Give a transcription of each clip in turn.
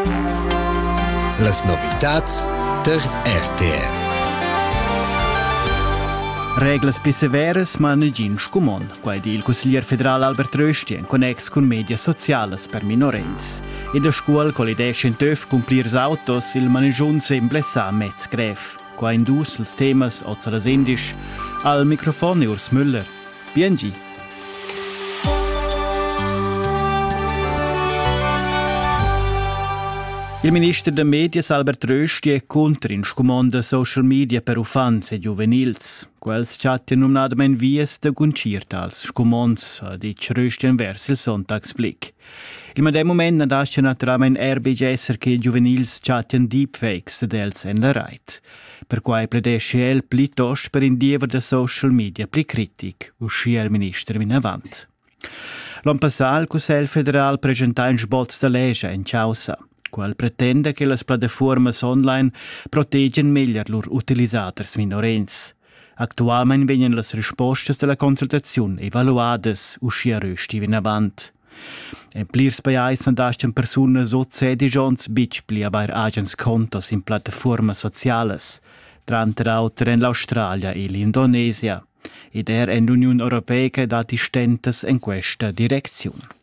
Las novitats der RTR. Reglas più severas ma negin scumon, quai di il consiglier federal Albert Rösti in connex con media sociales per minorenz. E da scuol con l'idea scentöf cumplirs autos il manegiun semble sa mezz gref. Qua indus els temas oz alas indisch al microfono Urs Müller. Biengi. Il ministro de Medias Albert Rösti è contro in scumon social media per ufans e juvenils. Quels chatten numnadamen vies de guncirta als scumons, dic Rösti vers il Sonntagsblick. Il medem moment nadasce naturalmente RBGS che juvenils chatten deepfakes dels en la right. Per quai pledesce el plitost per indiever de social media pli critic, usci il ministro in avant. L'an passat il Consiglio federal presenta un sbots de legge in Ciausa. Qual pretende che le piattaforme online proteggen meglio lor utilizators minorenz. Attualmente vengono le risposte della consultazione evaluate usci a Rösti in avant. In plirs paesi andascian persone so 16 ans bicpli aver agens contos in piattaforme sociales, tranter auter in l'Australia e l'Indonesia, ed in l'Unione Europea che dati stentes in questa direzione.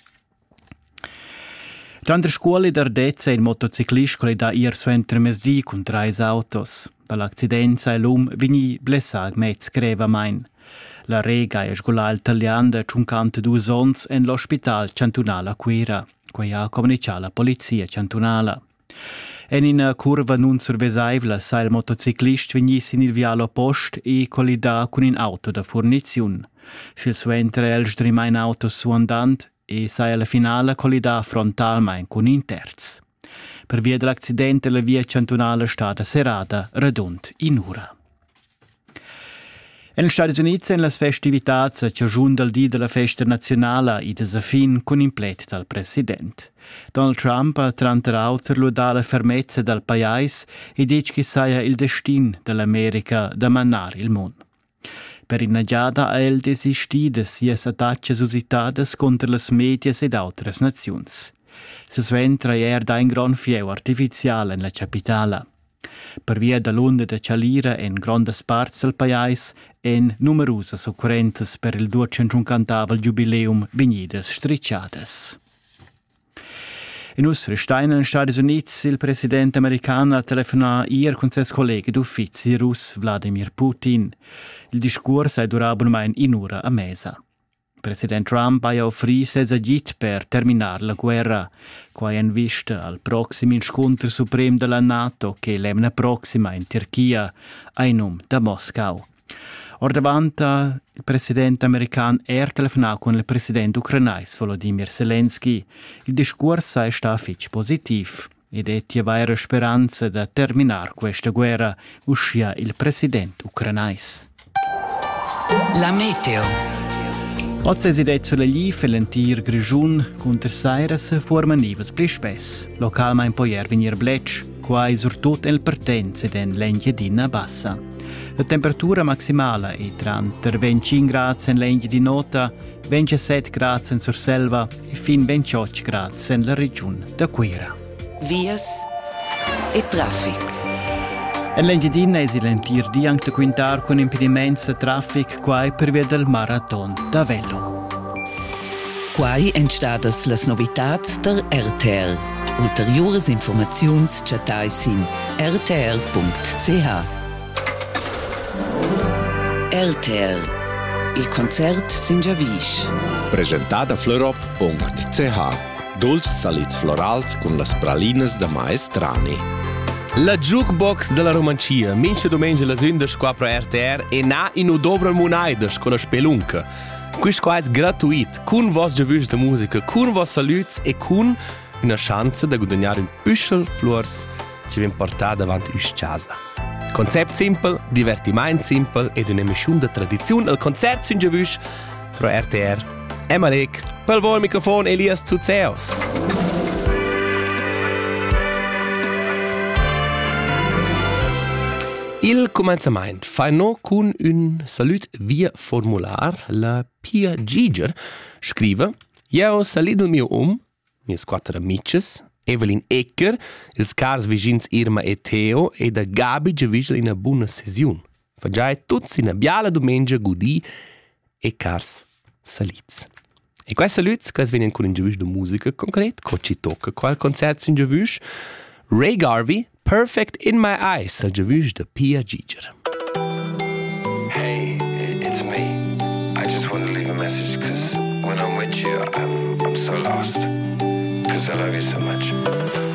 Trantre scuole d'Ardezza il motociclista che da ir su entremesdi con 3 autos. Per l'accidenza vini blessag mezz greva main. La rega è scolà italiana da 52 ons in l'ospital cantonale Quera, qui ha comunicato la polizia cantonale. In una curva non survesaibile sa il motociclista venissi in il viale opposto e collida con un auto da fornizione. Sil suentre el strimain auto su andant e sai alla finale collida frontalmente con un terz. Per via dell'accidente la via cantonale è stata serrata redont in ora. En Stati Uniti in las festivitats ci aggiunge il dì della festa nazionale i desafin con implet dal president. Donald Trump ha tranter auter lodà la fermezza dal paese e dice che sia il destin dell'America da manare il mondo. Per innaggiada ha el desistida sias attacche suscitadas contra las medias ed altres nazions. Se sventra da un gran fieu artificiale in la capitala. Per via dell'onda de cialira in grandes parts del paese en numerosas occurrences per il 250 giubileum venidas stricciadas. In Ustre Stein in Stati Uniti il presidente americano ha telefonato ieri con ses colleghi d'uffici russ Vladimir Putin. Il discorso è durato in un'ora e mezza. Il presidente Trump ha offrito ses agit per terminare la guerra, qua in vista al prossimo incontro supremo della NATO che l'emna prossima in Turchia, a nome da Mosca. Or davanti il presidente americano telefonato con il presidente ucrainese Volodymyr Zelensky. Il discorso è stato positivo ed è avere speranza di terminare questa guerra, uscia il presidente ucrainese. La meteo. Oggi si detto le gli lentir grigiun contro sairas forma nivels pli spess. Localmente può venire blecc, quai surtut el pertenze den l'engiadina bassa. La temperatura maximale è tra 25 gradi in l'Engia di Nota, 27 gradi in Surselva e fin 28 gradi in la regione da Quera. Vias e traffic. In l'Engiadina è lentir di anche da quintar con impedimenti de traffic quai per via del marathon da Velo. Quai entstadas las novitats der RTR. Ulteriores informaziuns chatais in rtr.ch. RTR. Il concert Sinjavish. Presentata florop.ch. Dolci salits florals con las pralinas da maestrani. La jukebox della Romancia, mince domenica la sündas qua pro RTR e na in udobra munaidas con la spelunca. Questo qua è gratuito, con vos giavuts de musica, con vos saluts e con una chance di guadagnare un püschel flors che viene portata davanti a casa. Concept simple, divertimento simple ed un'emissione di tradizione. Il concert sind giavuts pro RTR. Emalek, per il microfono Elias Zuzeos. Il començament fa no con un salut via formular. La Pia Giger scrive: «Io salid il mio mias 4 amiches, Evelyn Ecker, ils cars vigins Irma e Theo e da Gabi giavisel in una buona sesiun. Fagiai tuts in una biala domengia gudi e cars salits. E quai saluts, quais venen con un giavisch de musica concret, co ci tocca qual concert sin giavisch. Ray Garvey, Perfect in My Eyes, al giavisch de Pia Giger. Hey, it's me. I just want to leave a message because when I'm with you, I'm so lost. Because I love you so much.